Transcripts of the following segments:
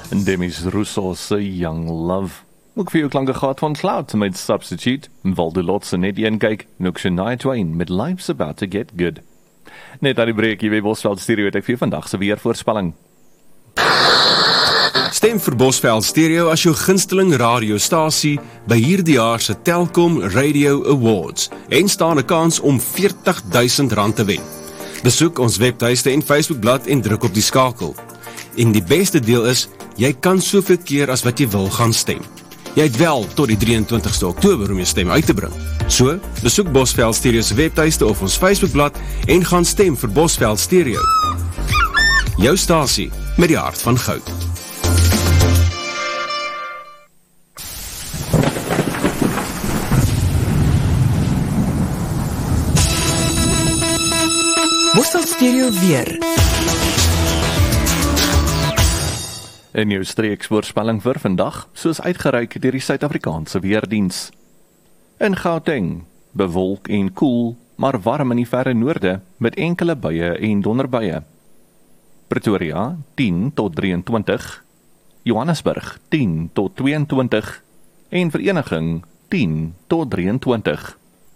Demis Rousseau's Young Love. Ook vir jou klanke gehad van Cloud met Substitute, Waldo Lotse net een kyk, en ook Shania Twain met Life's About to Get Good. Net aan die breek hier by Bosveld Stereo het ek vir vandag se weervoorspelling. Stem vir Bosveld Stereo as jou gunsteling radiostasie by hierdie jaar se Telkom Radio Awards en staan 'n kans om R40.000 te wen. Besoek ons webtuiste en Facebookblad en druk op die skakel. En die beste deel is, jy kan soveel keer as wat jy wil gaan stem. Jy het wel tot die 23ste Oktober om jou stem uit te bring. So, besoek Bosveld Stereo se webtuiste of ons Facebookblad en gaan stem vir Bosveld Stereo. Jou stasie met die hart van goud. Bosveld Stereo weer. In jou streeksvoorspelling vir vandag, soos uitgereik deur die Suid-Afrikaanse Weerdiens. In Gauteng, bewolk en koel, maar warm in die verre noorde, met enkele buie en donderbuie. Pretoria, 10 tot 23, Johannesburg, 10 tot 22, en Vereniging, 10 tot 23.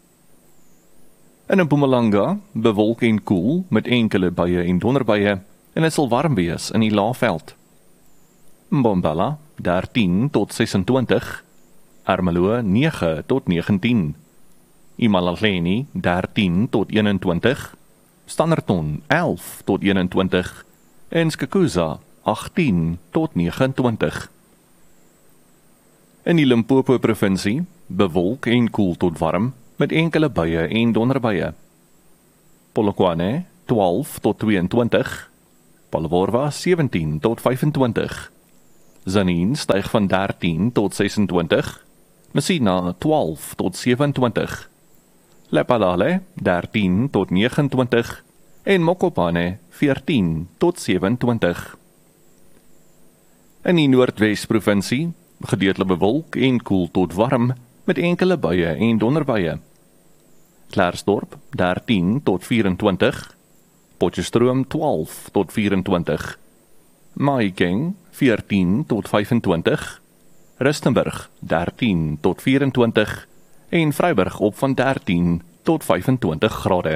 In Mpumalanga, bewolk en koel, met enkele buie en donderbuie, en het sal warm wees in die Laagveld. Mbombela, 13 tot 26, Ermelo, 9 tot 19, Imalaleni, 13 tot 21, Standerton, 11 tot 21, en Skakuza, 18 tot 29. In die Limpopo provinsie, bewolk en koel tot warm, met enkele buie en donderbuie. Polokwane, 12 tot 22, Palworwa, 17 tot 25, Zanin styg van 13 tot 26, Messina 12 tot 27, Lephalale 13 tot 29 en Mokopane 14 tot 27. In die Noordwes provinsie, gedeeltelik bewolk en koel tot warm, met enkele buie en donderbuie. Klarsdorp 13 tot 24, Potchefstroom 12 tot 24, Mahikeng 14 tot 25, Rustenburg 13 tot 24 en Vryburg op van 13 tot 25 grade.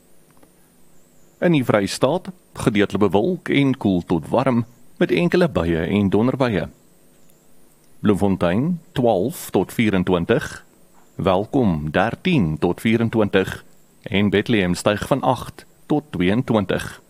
In die Vrystaat, gedeeltelik bewolk en koel tot warm, met enkele buie en donderbuie. Bloemfontein 12 tot 24, Welkom 13 tot 24 en Bethlehem styg van 8 tot 22.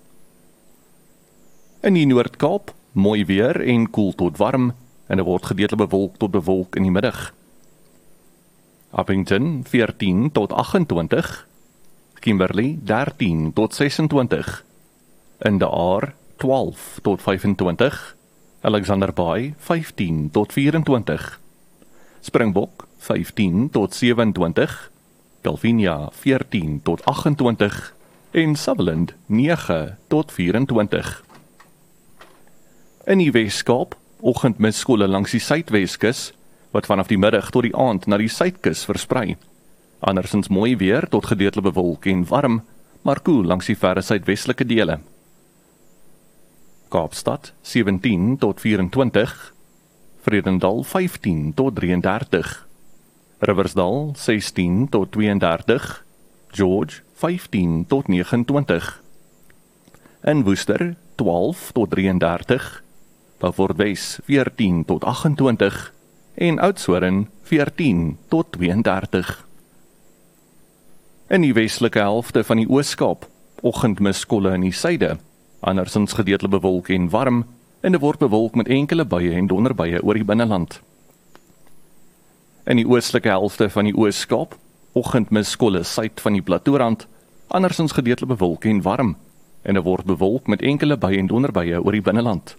In die Noord-Kaap, mooi weer en koel tot warm, en dit word gedeeltelik bewolk tot bewolk in die middag. Appington 14 tot 28, Kimberley 13 tot 26, in De Aar 12 tot 25, Alexander Bay 15 tot 24, Springbok 15 tot 27, Delvinia 14 tot 28 en Sutherland 9 tot 24. In die Weskaap, oggendmisskole langs die Suidweskus, wat vanaf die middag tot die aand na die Suidkus versprei. Andersins mooi weer tot gedeeltelik bewolk en warm, maar koel langs die verre suidwestelike dele. Kaapstad 17 tot 24, Vredendal 15 tot 33, Riversdal 16 tot 32, George 15 tot 29, in Woester 12 tot 33, Beaufort Wes 14 tot 28 en Oudtshoorn 14 tot 32. In die westelike helfte van die Oos-Kaap, oggendmiskolle in die suide, andersins gedeeltelik bewolk en warm, en dit word bewolk met enkele buie en donderbuie oor die binneland. In die oostelike helfte van die Oos-Kaap, oggendmiskolle suid van die Plateaurand, andersins gedeeltelik bewolk en warm, en dit word bewolk met enkele buie en donderbuie oor die binneland.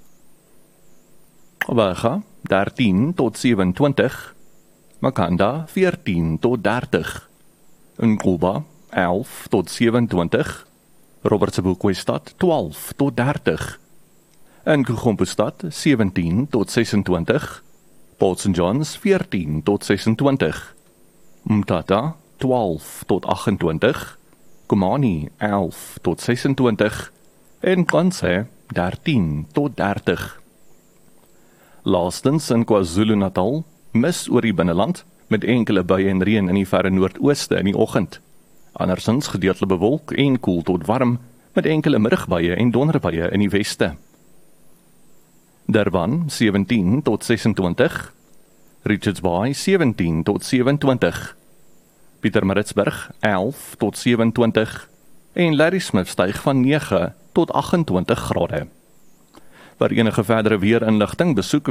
Waga 13 tot 27, Makanda 14 tot 30, Nkuba 11 tot 27, Robertsburg-Stad 12 tot 30, in Kogompostad 17 tot 26, Port St. John's 14 tot 26, Mthatha 12 tot 28, Komani 11 tot 26 en Kanse 13 tot 30. Laastens in KwaZulu-Natal, mis oor die binneland, met enkele buie en reën in die verre noordooste in die oggend. Andersins gedeeltelik bewolk en koel tot warm, met enkele middagbuie en donderbuie in die weste. Durban 17 tot 26, Richards Bay 17 tot 27, Pietermaritzburg 11 tot 27 en Ladysmith styg van 9 tot 28 grade. Vir enige verdere weerinligting besoek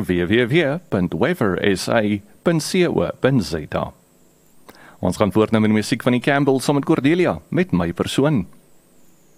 www.weathersa.co.za. Ons gaan voort nou met die musiek van die Campbells saam met Cordelia, met my persoon.